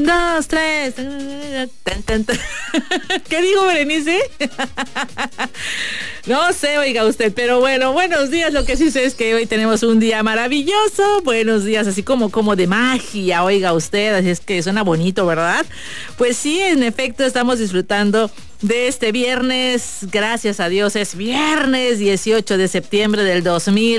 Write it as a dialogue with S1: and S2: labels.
S1: 2, 3. ¿Qué digo, Berenice? No sé, oiga usted, pero bueno, buenos días. Lo que sí sé es que hoy tenemos un día maravilloso. Buenos días, así como de magia, oiga usted. Así es que suena bonito, ¿verdad? Pues sí, en efecto, estamos disfrutando de este viernes. Gracias a Dios, es viernes 18 de septiembre del 2000.